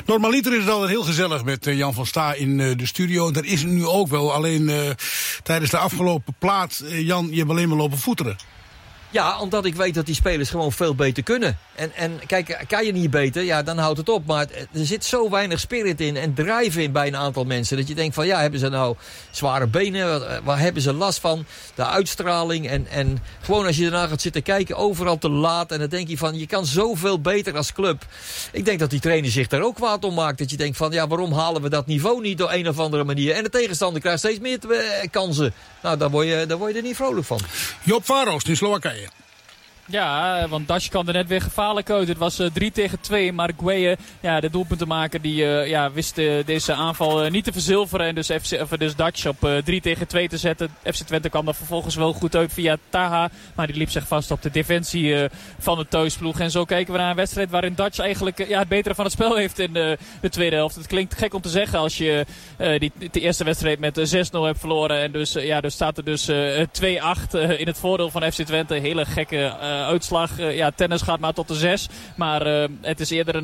Normaliter is het altijd heel gezellig met Jan van Sta in de studio. Dat is het nu ook wel. Alleen tijdens de afgelopen plaat, Jan, je hebt alleen maar lopen voeteren. Ja, omdat ik weet dat die spelers gewoon veel beter kunnen. En kijk, kan je niet beter, ja, dan houdt het op. Maar er zit zo weinig spirit in en drive in bij een aantal mensen. Dat je denkt van, ja, hebben ze nou zware benen? Waar hebben ze last van? De uitstraling. En gewoon als je daarna gaat zitten kijken, overal te laat. En dan denk je van, je kan zoveel beter als club. Ik denk dat die trainer zich daar ook kwaad om maakt. Dat je denkt van, ja, waarom halen we dat niveau niet door een of andere manier? En de tegenstander krijgt steeds meer kansen. Nou, daar word je er niet vrolijk van. Joop Varos in Slowakije. Ja, want Dash kwam er net weer gevaarlijk uit. Het was 3-2, maar Gueye, ja, de doelpuntenmaker, die wist deze aanval niet te verzilveren. En dus Dash op 3-2 te zetten. FC Twente kwam er vervolgens wel goed uit via Taha. Maar die liep zich vast op de defensie van de thuisploeg. En zo kijken we naar een wedstrijd waarin Dash eigenlijk het betere van het spel heeft in de tweede helft. Het klinkt gek om te zeggen als je de eerste wedstrijd met 6-0 hebt verloren. En dus, er staat er dus 2-8 in het voordeel van FC Twente. Hele gekke uitslag. Tennis gaat maar tot de 6. Maar het is eerder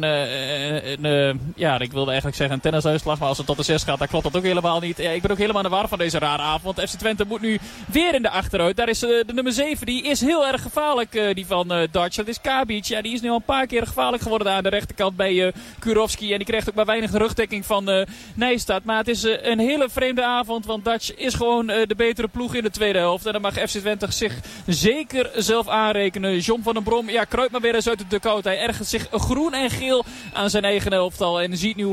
ik wilde eigenlijk zeggen een tennisuitslag. Maar als het tot de 6 gaat, dan klopt dat ook helemaal niet. Ik ben ook helemaal in de war van deze rare avond. FC Twente moet nu weer in de achteruit. Daar is de nummer 7. Die is heel erg gevaarlijk, die van Dutch. Dat is Kabic. Ja, die is nu al een paar keer gevaarlijk geworden aan de rechterkant bij Kurovski. En die krijgt ook maar weinig rugdekking van Nijstad. Maar het is een hele vreemde avond. Want Dutch is gewoon de betere ploeg in de tweede helft. En dan mag FC Twente zich zeker zelf aanrekenen. John van den Brom, kruipt maar weer eens uit de dugout. Hij ergert zich groen en geel aan zijn eigen elftal. En ziet nu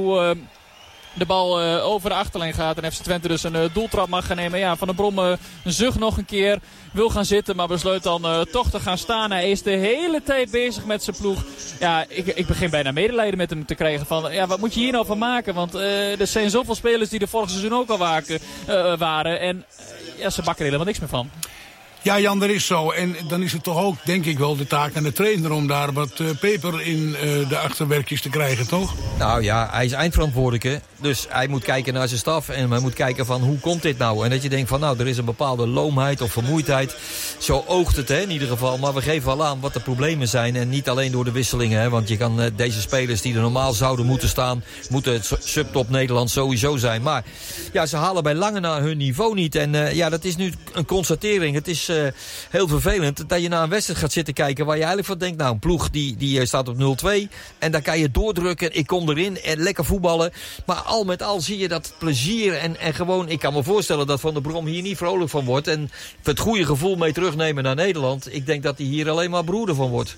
de bal over de achterlijn gaat. En FC Twente dus een doeltrap mag gaan nemen. Ja, Van den Brom zucht nog een keer. Wil gaan zitten, maar besluit dan toch te gaan staan. Hij is de hele tijd bezig met zijn ploeg. Ja, ik begin bijna medelijden met hem te krijgen. Van, ja, wat moet je hier nou van maken? Want er zijn zoveel spelers die er vorig seizoen ook al waren. En ze bakken er helemaal niks meer van. Ja, Jan, dat is zo. En dan is het toch ook, denk ik wel, de taak aan de trainer om daar wat peper in de achterwerkjes te krijgen, toch? Nou ja, hij is eindverantwoordelijke. Dus hij moet kijken naar zijn staf en hij moet kijken van hoe komt dit nou? En dat je denkt van nou, er is een bepaalde loomheid of vermoeidheid. Zo oogt het in ieder geval. Maar we geven wel aan wat de problemen zijn. En niet alleen door de wisselingen. Hè, want je kan deze spelers die er normaal zouden moeten staan, moeten het subtop Nederland sowieso zijn. Maar ja, ze halen bij lange na hun niveau niet. En dat is nu een constatering. Het is heel vervelend dat je naar een wedstrijd gaat zitten kijken waar je eigenlijk van denkt, nou, een ploeg die staat op 0-2 en daar kan je doordrukken, ik kom erin en lekker voetballen. Maar al met al zie je dat plezier en gewoon, ik kan me voorstellen dat Van der Brom hier niet vrolijk van wordt en het goede gevoel mee terugnemen naar Nederland. Ik denk dat hij hier alleen maar broeder van wordt.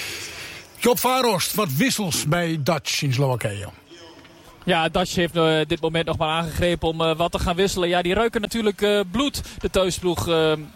Joop Varos, wat wissels bij Dutch in Slowakije. Ja, Dutch heeft dit moment nog maar aangegrepen om wat te gaan wisselen. Ja, die ruiken natuurlijk bloed, de thuisploeg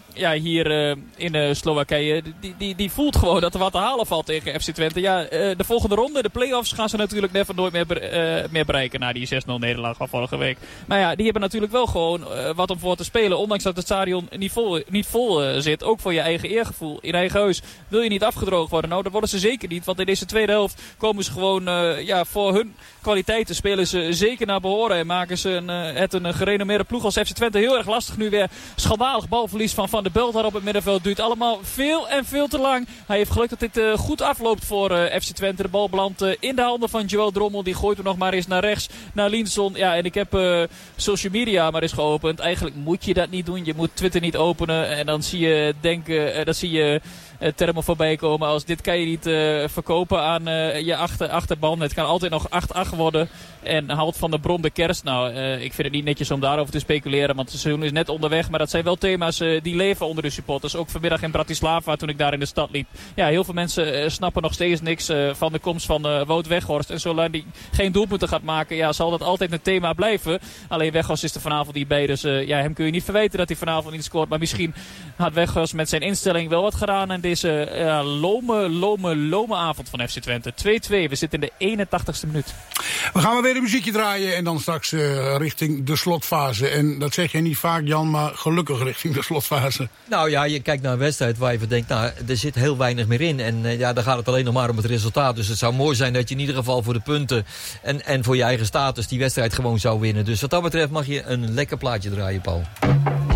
hier in Slowakije. Die voelt gewoon dat er wat te halen valt tegen FC Twente. Ja, de volgende ronde, de play-offs, gaan ze natuurlijk never nooit meer bereiken na die 6-0 nederlaag van vorige week. Maar ja, die hebben natuurlijk wel gewoon wat om voor te spelen. Ondanks dat het stadion niet vol zit. Ook voor je eigen eergevoel. In eigen huis wil je niet afgedroogd worden. Nou, dat worden ze zeker niet. Want in deze tweede helft komen ze gewoon voor hun kwaliteiten spelen ze zeker naar behoren. En maken ze het een gerenommeerde ploeg als FC Twente heel erg lastig. Nu weer schandalig balverlies van de Belt daar op het middenveld. Duurt allemaal veel en veel te lang. Hij heeft geluk dat dit goed afloopt voor FC Twente. De bal belandt in de handen van Joël Drommel. Die gooit hem nog maar eens naar rechts. Naar Linson. Ja, en ik heb social media maar eens geopend. Eigenlijk moet je dat niet doen. Je moet Twitter niet openen. En dan zie je termen voorbij komen als dit kan je niet verkopen aan je achterban. Het kan altijd nog 8-8 worden. En haalt Van der Brom de kerst. Nou, ik vind het niet netjes om daarover te speculeren. Want het seizoen is net onderweg. Maar dat zijn wel thema's die leven onder de supporters. Ook vanmiddag in Bratislava toen ik daar in de stad liep. Ja, heel veel mensen snappen nog steeds niks van de komst van Wout Weghorst. En zolang hij geen doelpunten gaat maken, ja, zal dat altijd een thema blijven. Alleen Weghorst is er vanavond niet bij. Dus hem kun je niet verweten dat hij vanavond niet scoort. Maar misschien had Weghorst met zijn instelling wel wat gedaan. En deze lome avond van FC Twente. 2-2. We zitten in de 81ste minuut. We gaan weer een muziekje draaien en dan straks richting de slotfase. En dat zeg je niet vaak, Jan, maar gelukkig richting de slotfase. Nou ja, je kijkt naar een wedstrijd waar je van denkt, nou, er zit heel weinig meer in. En dan gaat het alleen nog maar om het resultaat. Dus het zou mooi zijn dat je in ieder geval voor de punten en voor je eigen status die wedstrijd gewoon zou winnen. Dus wat dat betreft mag je een lekker plaatje draaien, Paul.